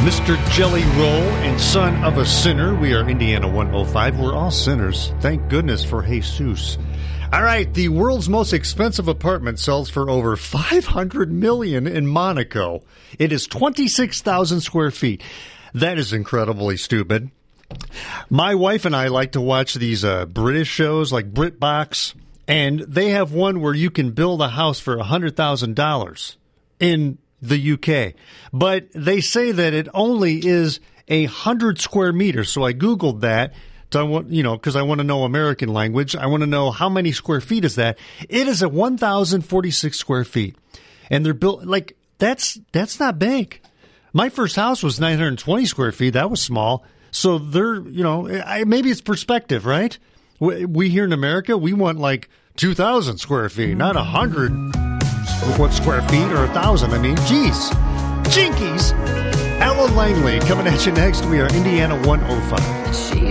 Mr. Jelly Roll and Son of a Sinner. We are Indiana 105. We're all sinners. Thank goodness for Jesus. All right, the world's most expensive apartment sells for over $500 million in Monaco. It is 26,000 square feet. That is incredibly stupid. My wife and I like to watch these British shows like BritBox, and they have one where you can build a house for $100,000 in the UK. But they say that it only is 100 square meters. So I Googled that. Because I want to know American language. I want to know how many square feet is that. It is at 1,046 square feet. And they're built, like, that's not big. My first house was 920 square feet. That was small. So they're, maybe it's perspective, right? We here in America, we want like 2,000 square feet, not 100 square feet or 1,000. I mean, geez. Jinkies. Ella Langley coming at you next. We are Indiana 105.